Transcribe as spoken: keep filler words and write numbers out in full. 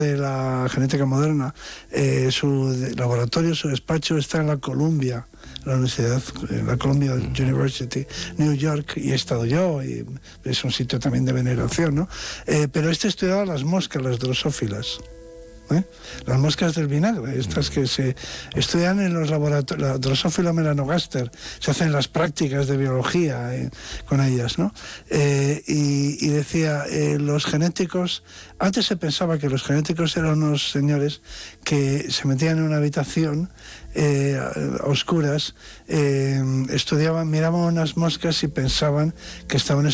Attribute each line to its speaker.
Speaker 1: de la genética moderna, eh, su de, laboratorio, su despacho está en la Columbia, la universidad, en la Columbia University, New York, y he estado yo, y es un sitio también de veneración, ¿no? Eh, pero este estudiaba las moscas, las drosófilas. ¿Eh? Las moscas del vinagre, estas que se estudian en los laboratorios, la Drosophila melanogaster, se hacen las prácticas de biología eh, con ellas, ¿no? Eh, y, y decía, eh, los genéticos, antes se pensaba que los genéticos eran unos señores que se metían en una habitación eh, a oscuras, eh, estudiaban, miraban unas moscas y pensaban que estaban